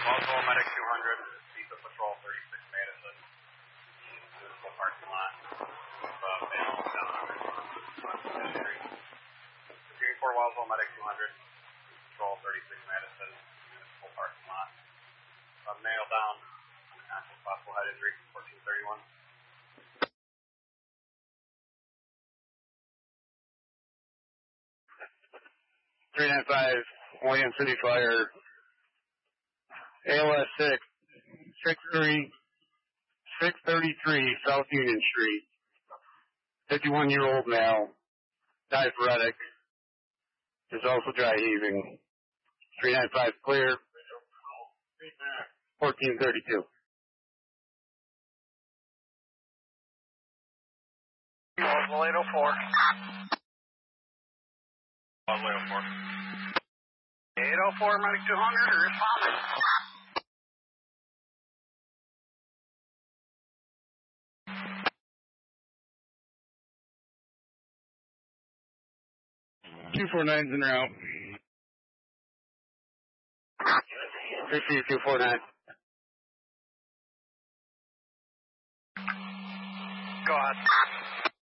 Roswell Medic 200, Visa Patrol 36 Madison. Municipal parking lot. Mail down on Street. Superior 4 Roswell Medic 200, Patrol 36 Madison. Municipal parking lot. Mail down. Active possible head injury 1431. 395 William City Fire, ALS 633 South Union Street. 51-year-old male, diaphoretic, is also dry heaving. 395 clear, 1432. Roswell 804. Roswell 804. 804, Medic 200, or responding. Two 249's en route. 249. Go ahead.